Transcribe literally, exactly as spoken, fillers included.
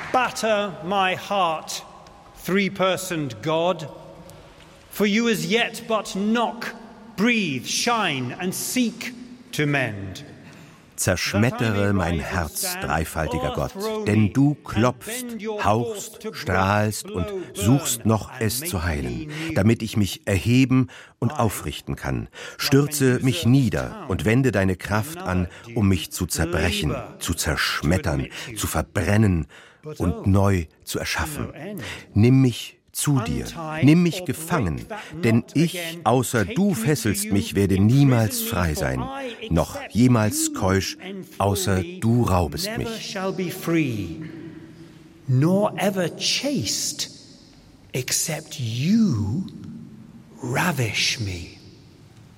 batter my heart, three-personed God, for you as yet but knock, breathe, shine and seek to mend. Zerschmettere mein Herz, dreifaltiger Gott, denn du klopfst, hauchst, strahlst und suchst noch es zu heilen, damit ich mich erheben und aufrichten kann. Stürze mich nieder und wende deine Kraft an, um mich zu zerbrechen, zu zerschmettern, zu verbrennen und neu zu erschaffen. Nimm mich zu dir, nimm mich gefangen, denn ich, außer du fesselst mich, werde niemals frei sein, noch jemals keusch, außer du raubest mich. Nor ever chaste, except you ravish me.